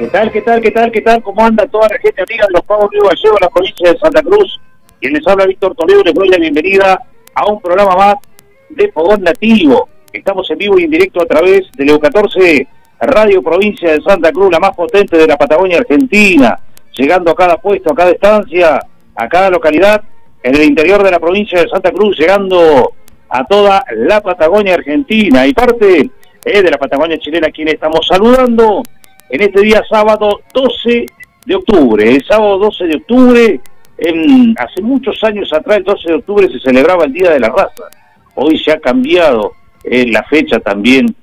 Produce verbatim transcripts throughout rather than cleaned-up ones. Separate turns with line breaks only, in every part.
¿Qué tal, qué tal, qué tal, qué tal? ¿Cómo anda toda la gente amiga de los Pagos Río Gallego, la provincia de Santa Cruz? Quien les habla, Víctor Toledo, les doy la bienvenida a un programa más de Fogón Nativo. Estamos en vivo y en directo a través de Leo catorce, Radio Provincia de Santa Cruz, la más potente de la Patagonia Argentina, llegando a cada puesto, a cada estancia, a cada localidad, en el interior de la provincia de Santa Cruz, llegando a toda la Patagonia Argentina y parte eh, de la Patagonia chilena, a quien estamos saludando en este día sábado doce de octubre. El sábado doce de octubre, en, hace muchos años atrás, el doce de octubre se celebraba el Día de la Raza. Hoy se ha cambiado eh, la fecha también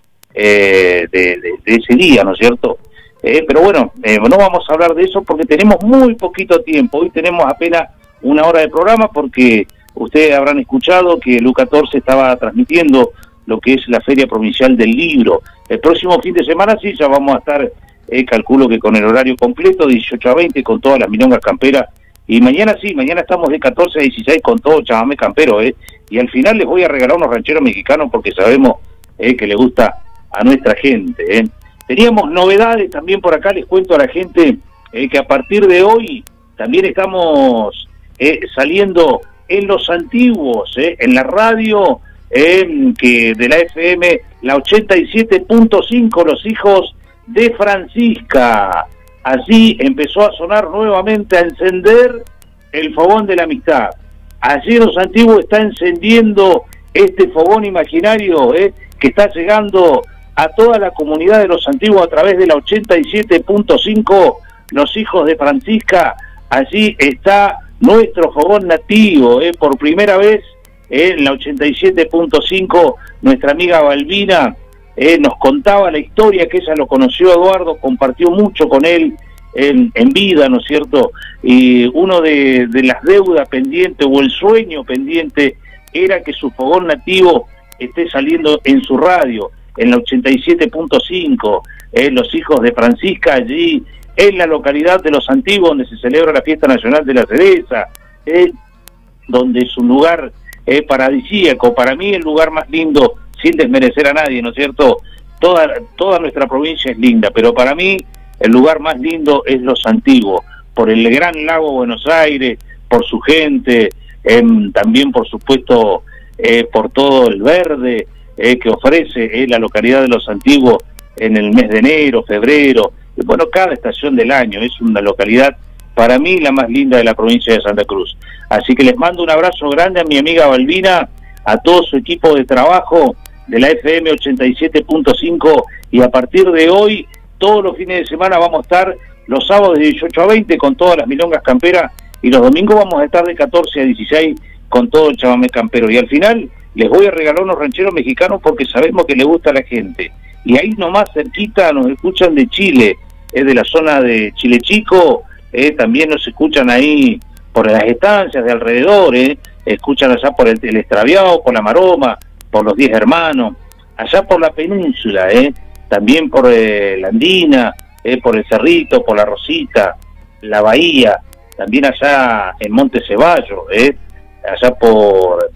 eh, de, de, de ese día, ¿no es cierto? Eh, pero bueno, eh, no vamos a hablar de eso porque tenemos muy poquito tiempo. Hoy tenemos apenas una hora de programa porque ustedes habrán escuchado que Leo catorce estaba transmitiendo lo que es la Feria Provincial del Libro. El próximo fin de semana sí, ya vamos a estar, eh, calculo que con el horario completo, dieciocho a veinte, con todas las milongas camperas. Y mañana sí, mañana estamos de catorce a dieciséis con todo chamamé campero, ¿eh? Y al final les voy a regalar unos rancheros mexicanos porque sabemos eh, que le gusta a nuestra gente, ¿eh? Teníamos novedades también por acá, les cuento a la gente eh, que a partir de hoy también estamos eh, saliendo en los antiguos, eh, en la radio eh, que de la F M, la ochenta y siete punto cinco, Los Hijos de Francisca. Allí empezó a sonar nuevamente, a encender el fogón de la amistad. Allí en Los Antiguos está encendiendo este fogón imaginario eh, que está llegando a toda la comunidad de Los Antiguos a través de la ochenta y siete punto cinco, Los Hijos de Francisca. Allí está nuestro fogón nativo, eh, por primera vez eh, en la ochenta y siete punto cinco, nuestra amiga Balbina eh, nos contaba la historia, que ella lo conoció a Eduardo, compartió mucho con él en, en vida, ¿no es cierto? Y uno de, de las deudas pendientes o el sueño pendiente era que su fogón nativo esté saliendo en su radio, en la ochenta y siete punto cinco, eh, Los Hijos de Francisca, allí en la localidad de Los Antiguos, donde se celebra la Fiesta Nacional de la Cereza, eh, donde es un lugar eh, paradisíaco, para mí el lugar más lindo, sin desmerecer a nadie, ¿no es cierto? Toda, toda nuestra provincia es linda, pero para mí el lugar más lindo es Los Antiguos, por el gran lago Buenos Aires, por su gente, eh, también por supuesto eh, por todo el verde eh, que ofrece eh, la localidad de Los Antiguos en el mes de enero, febrero, y bueno, cada estación del año. Es una localidad, para mí, la más linda de la provincia de Santa Cruz. Así que les mando un abrazo grande a mi amiga Balbina, a todo su equipo de trabajo de la F M ochenta y siete punto cinco, y a partir de hoy, todos los fines de semana vamos a estar los sábados de dieciocho a veinte con todas las milongas camperas, y los domingos vamos a estar de catorce a dieciséis con todo el chamamé campero. Y al final les voy a regalar unos rancheros mexicanos porque sabemos que le gusta a la gente. Y ahí nomás cerquita nos escuchan de Chile, es de la zona de Chile Chico, eh, también nos escuchan ahí por las estancias de alrededor, eh, escuchan allá por el, el Extraviado, por la Maroma, por los Diez Hermanos, allá por la península, eh, también por eh, la Andina, eh, por el Cerrito, por la Rosita, la Bahía, también allá en Monte Ceballo, eh, allá por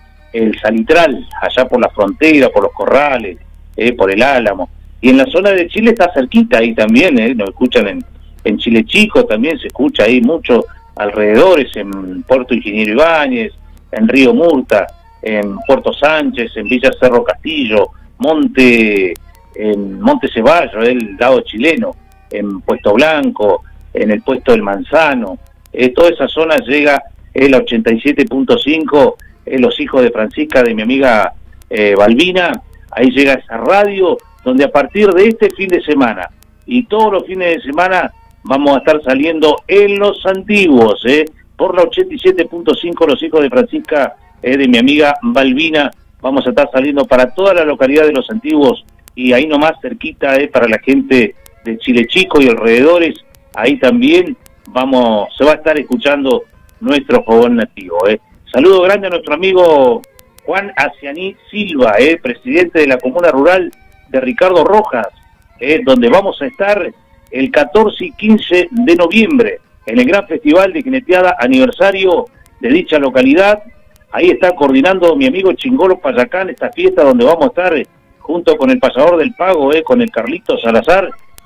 el Salitral, allá por la frontera, por los Corrales, eh, por el Álamo. Y en la zona de Chile está cerquita ahí también, eh, nos escuchan en, en Chile Chico, también se escucha ahí mucho alrededores, en Puerto Ingeniero Ibáñez, en Río Murta, en Puerto Sánchez, en Villa Cerro Castillo, Monte, en Monte Ceballo, el lado chileno, en Puesto Blanco, en el Puesto del Manzano, eh, toda esa zona llega el eh, ochenta y siete punto cinco, eh, Los Hijos de Francisca, de mi amiga eh, Balbina. Ahí llega esa radio donde a partir de este fin de semana y todos los fines de semana vamos a estar saliendo en Los Antiguos, eh, por la ochenta y siete punto cinco, Los Hijos de Francisca, eh, de mi amiga Balbina. Vamos a estar saliendo para toda la localidad de Los Antiguos y ahí nomás cerquita, eh, para la gente de Chile Chico y alrededores, ahí también vamos, se va a estar escuchando nuestro fogón nativo. Eh. Saludo grande a nuestro amigo Juan Asianí Silva, eh, presidente de la Comuna Rural de Ricardo Rojas, eh, donde vamos a estar el catorce y quince de noviembre en el gran festival de jineteada aniversario de dicha localidad. Ahí está coordinando mi amigo Chingolo Payacán esta fiesta donde vamos a estar eh, junto con el pasador del pago, eh, con el Carlito Salazar,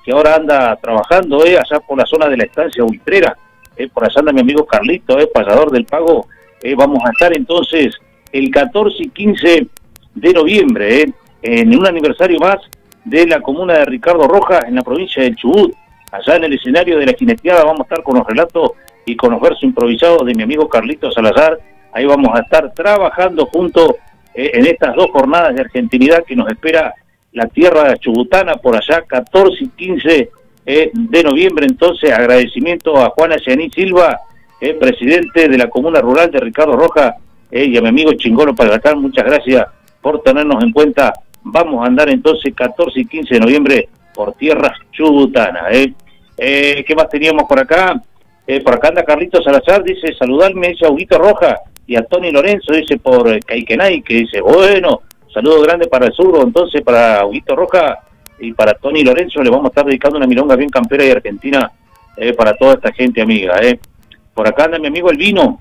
que ahora anda trabajando eh, allá por la zona de la estancia Buitrera, eh, por allá anda mi amigo Carlito, eh, payador del pago. Eh, vamos a estar entonces el catorce y quince de noviembre, eh, en un aniversario más de la comuna de Ricardo Rojas, en la provincia del Chubut. Allá en el escenario de la jineteada vamos a estar con los relatos y con los versos improvisados de mi amigo Carlito Salazar. Ahí vamos a estar trabajando juntos eh, en estas dos jornadas de argentinidad que nos espera la tierra chubutana por allá, catorce y quince eh, de noviembre. Entonces, agradecimiento a Juana Yaní Silva, eh, presidente de la comuna rural de Ricardo Rojas, eh, y a mi amigo Chingolo Palgatán, muchas gracias por tenernos en cuenta. Vamos a andar entonces catorce y quince de noviembre por tierras chubutanas. Eh. Eh, ¿Qué más teníamos por acá? Eh, por acá anda Carlito Salazar, dice, saludarme, dice a Huguito Roja y a Tony Lorenzo, dice, por eh, Caiquenay, que dice, bueno, saludo grande para el sur, entonces para Huguito Roja y para Tony Lorenzo le vamos a estar dedicando una milonga bien campera y argentina eh, para toda esta gente amiga. Eh. Por acá anda mi amigo El Vino,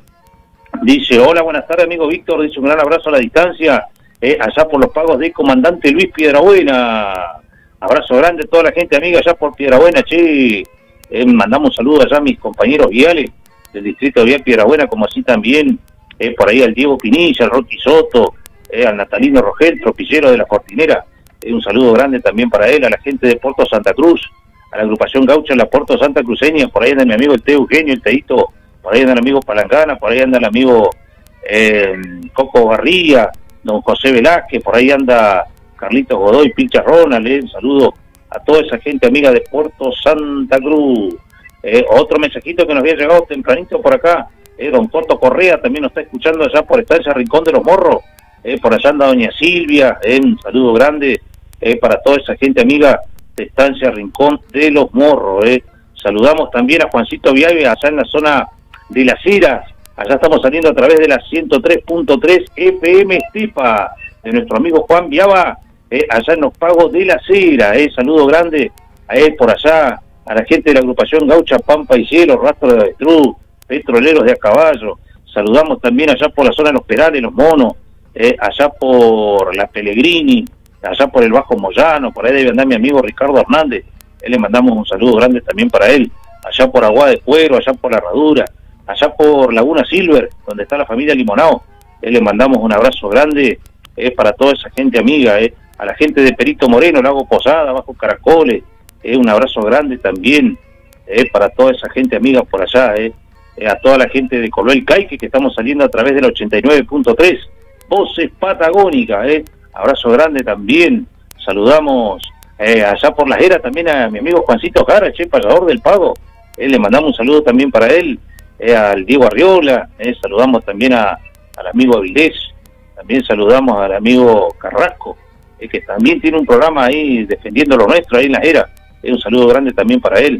dice, hola, buenas tardes amigo Víctor, dice un gran abrazo a la distancia, eh, allá por los pagos de comandante Luis Piedrabuena. Abrazo grande a toda la gente amiga allá por Piedrabuena, che. Eh, mandamos saludos allá a mis compañeros viales del distrito de Vial Piedrabuena, como así también eh, por ahí al Diego Pinilla, al Rocky Soto, eh, al Natalino Rogel, tropillero de la Fortinera. Eh, un saludo grande también para él, a la gente de Puerto Santa Cruz, a la agrupación gaucha de la Puerto Santa Cruceña. Por ahí anda mi amigo el Teo Eugenio, el Teito, por ahí anda el amigo Palangana, por ahí anda el amigo eh, Coco Barría, don José Velázquez, por ahí anda Carlitos Godoy, Pilcha Ronald. Eh, un saludo a toda esa gente amiga de Puerto Santa Cruz. Eh, otro mensajito que nos había llegado tempranito por acá, eh, don Corto Correa también nos está escuchando allá por Estancia Rincón de los Morros, eh, por allá anda doña Silvia, eh, un saludo grande eh, para toda esa gente amiga de Estancia Rincón de los Morros. Eh. Saludamos también a Juancito Viave allá en la zona de Las Heras, allá estamos saliendo a través de la ciento tres punto tres F M Estepa, de nuestro amigo Juan Viava, Eh, allá en los pagos de la Cera. Eh, saludo grande a él por allá, a la gente de la agrupación Gaucha Pampa y Cielo, Rastro de Avestruz, Petroleros de a Caballo. Saludamos también allá por la zona de los Perales, los Monos, eh, allá por la Pellegrini, allá por el Bajo Moyano, por ahí debe andar mi amigo Ricardo Hernández, él le mandamos un saludo grande también para él, allá por Agua de Cuero, allá por La Herradura, allá por Laguna Silver, donde está la familia Limonao, él le mandamos un abrazo grande eh, para toda esa gente amiga, eh. A la gente de Perito Moreno, Lago Posada, Bajo Caracoles, eh, un abrazo grande también eh, para toda esa gente amiga por allá, eh, eh, a toda la gente de Coloel Caique, que estamos saliendo a través del ochenta y nueve punto tres, Voces Patagónicas, eh, abrazo grande también. Saludamos eh, allá por Las Heras también a mi amigo Juancito Jara, che, payador del pago, eh, le mandamos un saludo también para él, eh, al Diego Arriola, eh, saludamos también a, al amigo Avilés, también saludamos al amigo Carrasco, Eh, que también tiene un programa ahí defendiendo lo nuestro ahí en la era. Eh, un saludo grande también para él.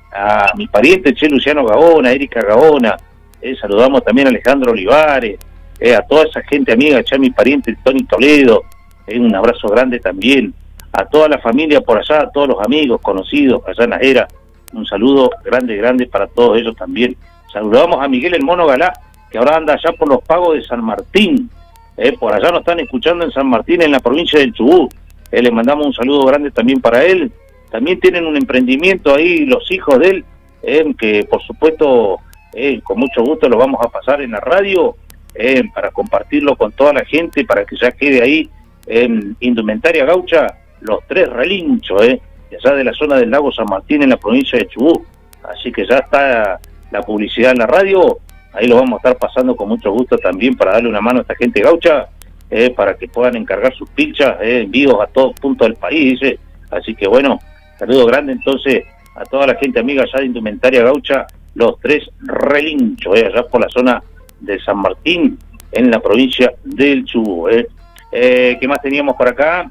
A mi pariente Che Luciano Gaona, Erika Gaona, eh, saludamos también a Alejandro Olivares, eh, a toda esa gente amiga, ya mi pariente Tony Toledo, eh, un abrazo grande también, a toda la familia por allá, a todos los amigos, conocidos allá en la era, un saludo grande, grande para todos ellos también. Saludamos a Miguel el Mono Galá, que ahora anda allá por los pagos de San Martín. Eh, por allá nos están escuchando en San Martín, en la provincia del Chubut. Eh, le mandamos un saludo grande también para él. También tienen un emprendimiento ahí los hijos de él, eh, que por supuesto eh, con mucho gusto lo vamos a pasar en la radio eh, para compartirlo con toda la gente, para que ya quede ahí en Indumentaria Gaucha, los tres relinchos, eh, allá de la zona del lago San Martín en la provincia de Chubut. Así que ya está la publicidad en la radio. Ahí lo vamos a estar pasando con mucho gusto también para darle una mano a esta gente gaucha, eh, para que puedan encargar sus pilchas, eh, envíos a todos puntos del país. Eh. Así que bueno, saludo grande entonces a toda la gente amiga allá de Indumentaria Gaucha, los tres relinchos, eh, allá por la zona de San Martín, en la provincia del Chubut. Eh. Eh, ¿Qué más teníamos por acá?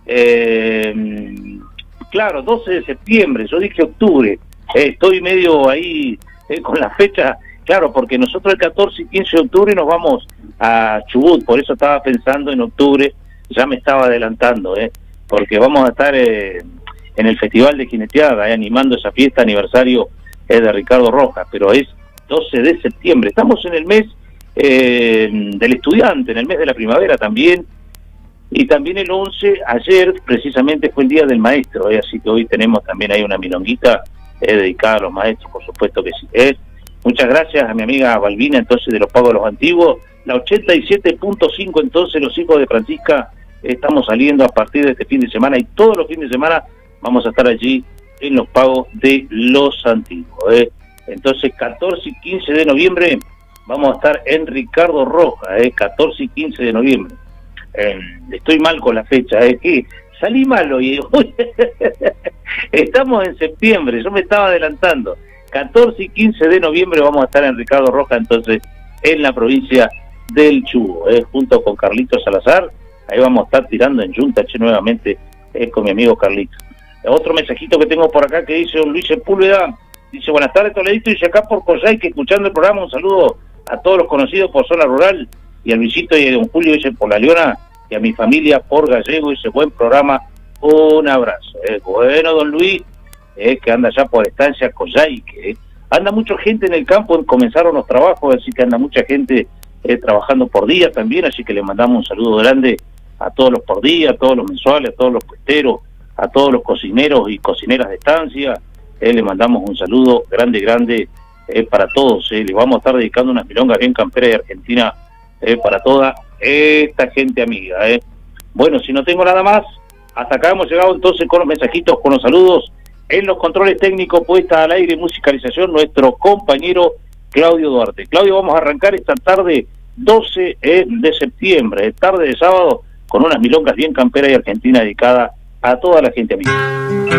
Eh, claro, doce de septiembre, yo dije octubre, eh, estoy medio ahí eh, con la fecha. Claro, porque nosotros el catorce y quince de octubre nos vamos a Chubut, por eso estaba pensando en octubre, ya me estaba adelantando, ¿eh? Porque vamos a estar eh, en el Festival de Jineteada, eh, animando esa fiesta aniversario eh, de Ricardo Rojas, pero es doce de septiembre. Estamos en el mes eh, del estudiante, en el mes de la primavera también, Y también el once, ayer precisamente fue el Día del Maestro, ¿eh? Así que hoy tenemos también ahí una milonguita eh, dedicada a los maestros, por supuesto que sí. ¿eh? Muchas gracias a mi amiga Balbina, entonces, de los Pagos de los Antiguos. La ochenta y siete punto cinco, entonces, los hijos de Francisca, eh, estamos saliendo a partir de este fin de semana, y todos los fines de semana vamos a estar allí en los Pagos de los Antiguos. ¿eh? Entonces, catorce y quince de noviembre vamos a estar en Ricardo Rojas, ¿eh? catorce y quince de noviembre. Eh, estoy mal con la fecha, es ¿eh? que salí mal hoy. Estamos en septiembre, yo me estaba adelantando. catorce y quince de noviembre vamos a estar en Ricardo Rojas, entonces, en la provincia del Chubut, ¿eh? junto con Carlitos Salazar. Ahí vamos a estar tirando en Yuntache nuevamente eh, con mi amigo Carlitos. Otro mensajito que tengo por acá que dice don Luis Sepúlveda, dice: buenas tardes, Toledito, dice acá por Coyhaique, escuchando el programa, un saludo a todos los conocidos por Zona Rural, y a Luisito y a don Julio, dice, por La Leona, y a mi familia por Gallego, dice, buen programa, un abrazo. Eh, bueno, don Luis, eh, que anda ya por estancia Coyhaique, eh. anda mucha gente en el campo, comenzaron los trabajos, así que anda mucha gente eh, trabajando por día también, así que le mandamos un saludo grande a todos los por día, a todos los mensuales, a todos los puesteros, a todos los cocineros y cocineras de estancia. Eh, le mandamos un saludo grande, grande eh, para todos. Eh. Les vamos a estar dedicando unas milongas bien camperas de Argentina eh, para toda esta gente amiga. Eh. Bueno, si no tengo nada más, hasta acá hemos llegado entonces con los mensajitos, con los saludos. En los controles técnicos, puesta al aire y musicalización, nuestro compañero Claudio Duarte. Claudio, vamos a arrancar esta tarde doce eh, de septiembre, tarde de sábado, con unas milongas bien camperas y argentinas dedicadas a toda la gente amiga.